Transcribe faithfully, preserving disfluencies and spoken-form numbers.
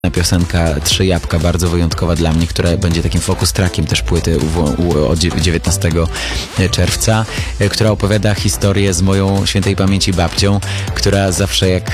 piosenka Trzy Jabłka, bardzo wyjątkowa dla mnie, która będzie takim focus trackiem też płyty u, u, od dziewiętnastego czerwca, która opowiada historię z moją świętej pamięci babcią, która zawsze jak